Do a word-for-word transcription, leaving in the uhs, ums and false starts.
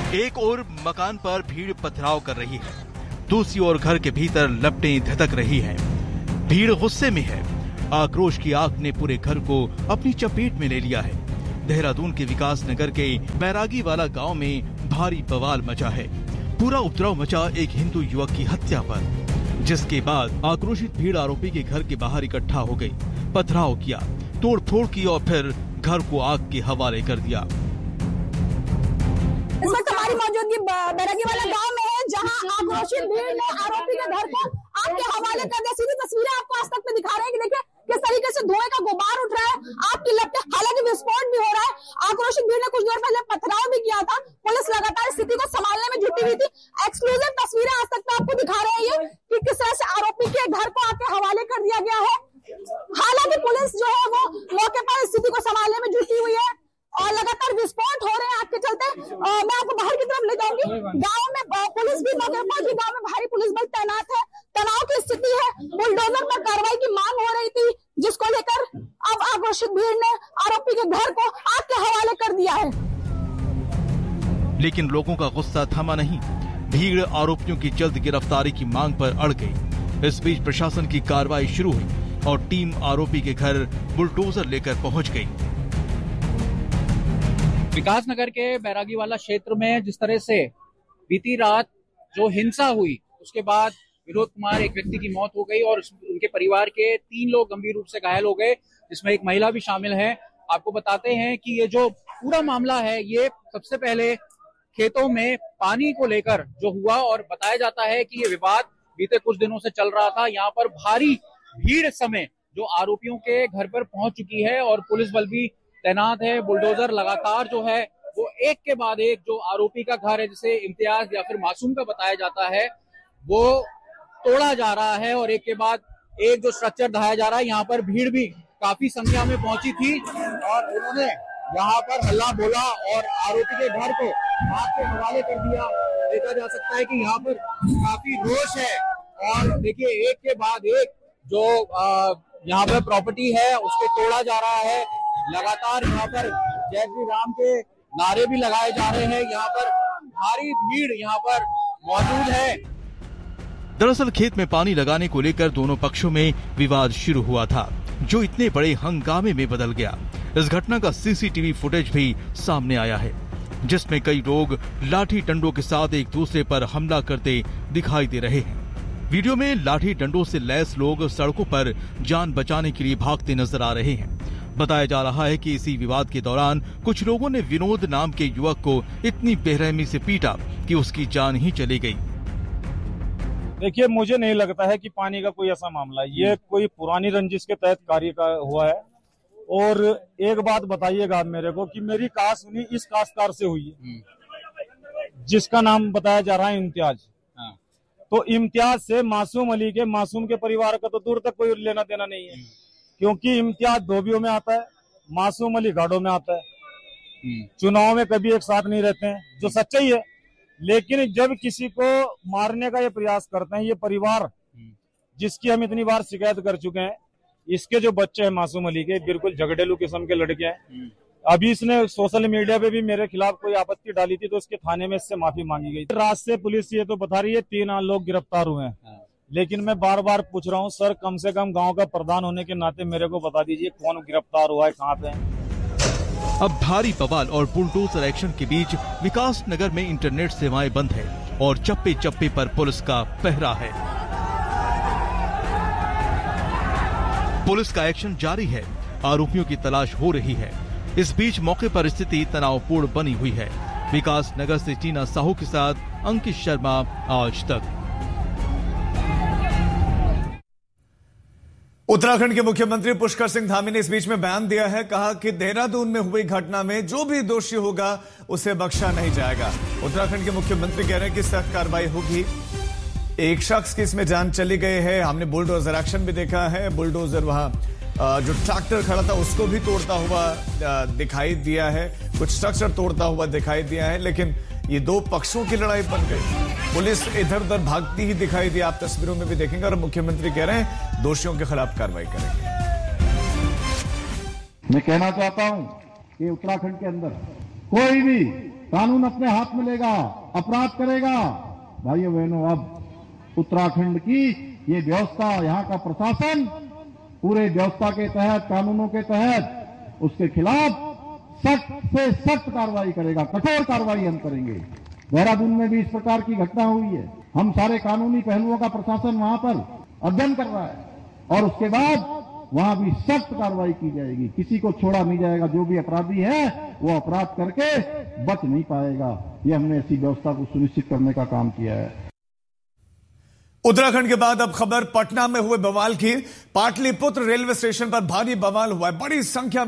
एक ओर मकान पर भीड़ पथराव कर रही है, दूसरी ओर घर के भीतर लपटें धधक रही हैं। भीड़ गुस्से में है। आक्रोश की आग ने पूरे घर को अपनी चपेट में ले लिया है। देहरादून के विकास नगर के बैरागी वाला गांव में भारी बवाल मचा है। पूरा उपद्रव मचा एक हिंदू युवक की हत्या पर, जिसके बाद आक्रोशित भीड़ आरोपी के घर के बाहर इकट्ठा हो गई, पथराव किया, तोड़ फोड़ की और फिर घर को आग के हवाले कर दिया। इस वक्त हमारी मौजूदगी बैरागी वाला गांव में है, जहां आक्रोशित भीड़ ने आरोपी के घर को आग के हवाले कर दिया। सीधी तस्वीरें आपको आज तक में दिखा रहे हैं कि देखिए किस तरीके से धुएं का गुबार उठ रहा है, आग की लपटें, हालांकि विस्फोट भी हो रहा है। आक्रोशित भीड़ ने कुछ देर पहले पथराव भी किया था। पुलिस लगातार स्थिति को संभालने में जुटी हुई थी। एक्सक्लूसिव तस्वीरें आज तक में आपको दिखा रहे हैं कि किस तरह से आरोपी के घर को आग के हवाले कर दिया गया है। हालांकि पुलिस जो है वो मौके पर स्थिति को संभालने में जुटी हुई है और लगातार विस्फोट हो रहे हैं आग के चलते। आ, मैं आपको बाहर की तरफ ले जाऊंगी। गांव में पुलिस भी मौके पर, गांव में भारी पुलिस बल तैनात है। तनाव की स्थिति है। बुलडोजर पर कार्रवाई की मांग हो रही थी, जिसको लेकर अब आक्रोशित भीड़ ने आरोपी के घर को आग के हवाले कर दिया है। लेकिन लोगों का गुस्सा थमा नहीं। भीड़ आरोपियों की जल्द गिरफ्तारी की मांग पर अड़ गई। इस बीच प्रशासन की कार्रवाई शुरू हुई और टीम आरोपी के घर बुलडोजर लेकर पहुंच गई। विकास नगर के बैरागी वाला क्षेत्र में जिस तरह से बीती रात जो हिंसा हुई, उसके बाद विनोद कुमार एक व्यक्ति की मौत हो गई और उनके परिवार के तीन लोग गंभीर रूप से घायल हो गए, जिसमें एक महिला भी शामिल है। आपको बताते हैं कि ये जो पूरा मामला है, ये सबसे पहले खेतों में पानी को लेकर जो हुआ और बताया जाता है कि ये विवाद बीते कुछ दिनों से चल रहा था। यहाँ पर भारी भीड़ समय जो आरोपियों के घर पर पहुंच चुकी है और पुलिस बल भी तैनात है। बुलडोजर लगातार जो है वो एक के बाद एक जो आरोपी का घर है, जिसे इम्तियाज या फिर मासूम का बताया जाता है, वो तोड़ा जा रहा है और एक के बाद एक जो स्ट्रक्चर ढाया जा रहा है। यहाँ पर भीड़ भी काफी संख्या में पहुंची थी और उन्होंने यहाँ पर हल्ला बोला और आरोपी के घर को आग के हवाले कर दिया। देखा जा सकता है कि यहाँ पर काफी रोष है और देखिए एक के बाद एक जो यहाँ पर प्रॉपर्टी है उसको तोड़ा जा रहा है। लगातार यहाँ पर जय श्री राम के नारे भी लगाए जा रहे हैं। यहाँ पर भारी भीड़ यहाँ पर मौजूद है। दरअसल खेत में पानी लगाने को लेकर दोनों पक्षों में विवाद शुरू हुआ था, जो इतने बड़े हंगामे में बदल गया। इस घटना का सीसीटीवी फुटेज भी सामने आया है, जिसमें कई लोग लाठी डंडों के साथ एक दूसरे पर हमला करते दिखाई दे रहे हैं। वीडियो में लाठी डंडों से लैस लोग सड़कों पर जान बचाने के लिए भागते नजर आ रहे हैं। बताया जा रहा है कि इसी विवाद के दौरान कुछ लोगों ने विनोद नाम के युवक को इतनी बेरहमी से पीटा कि उसकी जान ही चली गई। देखिए, मुझे नहीं लगता है कि पानी का कोई ऐसा मामला है। ये कोई पुरानी रंजिश के तहत कार्य का हुआ है। और एक बात बताइएगा मेरे को कि मेरी काश सुनी इस काश्तकार से हुई है, जिसका नाम बताया जा रहा है इम्तियाज। तो इम्तियाज से मासूम अली के मासूम के परिवार का तो दूर तक कोई लेना देना नहीं है, क्योंकि इम्तियाज धोबियों में आता है, मासूम अली गाड़ों में आता है। चुनाव में कभी एक साथ नहीं रहते हैं, जो सच्चाई है। लेकिन जब किसी को मारने का ये प्रयास करते हैं, ये परिवार जिसकी हम इतनी बार शिकायत कर चुके हैं, इसके जो बच्चे हैं मासूम अली के, बिल्कुल झगड़ेलू किस्म के लड़के हैं। अभी इसने सोशल मीडिया पे भी मेरे खिलाफ कोई आपत्ति डाली थी, तो उसके थाने में इससे माफी मांगी गई। रात से पुलिस ये तो बता रही है तीन लोग गिरफ्तार हुए हैं, लेकिन मैं बार बार पूछ रहा हूँ, सर कम से कम गांव का प्रधान होने के नाते मेरे को बता दीजिए कौन गिरफ्तार हुआ है, कहाँ पे है। अब भारी बवाल और बुलडोजर एक्शन के बीच विकास नगर में इंटरनेट सेवाएं बंद है और चप्पे चप्पे पर पुलिस का पहरा है। पुलिस का एक्शन जारी है, आरोपियों की तलाश हो रही है। इस बीच मौके पर स्थिति तनावपूर्ण बनी हुई है। विकास नगर से टीना साहू के साथ अंकित शर्मा, आज तक। उत्तराखंड के मुख्यमंत्री पुष्कर सिंह धामी ने इस बीच में बयान दिया है, कहा कि देहरादून में हुई घटना में जो भी दोषी होगा उसे बख्शा नहीं जाएगा। उत्तराखंड के मुख्यमंत्री कह रहे हैं कि सख्त कार्रवाई होगी। एक शख्स की इसमें जान चली गई है। हमने बुलडोजर एक्शन भी देखा है। बुलडोजर वहां जो ट्रैक्टर खड़ा था उसको भी तोड़ता हुआ दिखाई दिया है, कुछ स्ट्रक्चर तोड़ता हुआ दिखाई दिया है। लेकिन ये दो पक्षों की लड़ाई बन गई। पुलिस इधर उधर भागती ही दिखाई दी, आप तस्वीरों में भी देखेंगे। और मुख्यमंत्री कह रहे हैं दोषियों के खिलाफ कार्रवाई करेंगे। मैं कहना चाहता हूं कि उत्तराखंड के अंदर कोई भी कानून अपने हाथ में लेगा, अपराध करेगा। भाइयों बहनों, अब उत्तराखंड की ये व्यवस्था, यहाँ का प्रशासन पूरे व्यवस्था के तहत, कानूनों के तहत उसके खिलाफ सख्त से सख्त कार्रवाई करेगा, कठोर कार्रवाई हम करेंगे। देहरादून में भी इस प्रकार की घटना हुई है। हम सारे कानूनी पहलुओं का प्रशासन वहां पर अध्ययन कर रहा है और उसके बाद वहां भी सख्त कार्रवाई की जाएगी। किसी को छोड़ा नहीं जाएगा। जो भी अपराधी है वो अपराध करके बच नहीं पाएगा। ये हमने ऐसी व्यवस्था को सुनिश्चित करने का काम किया है। उत्तराखंड के बाद अब खबर पटना में हुए बवाल की। पाटलिपुत्र रेलवे स्टेशन पर भारी बवाल हुआ है। बड़ी संख्या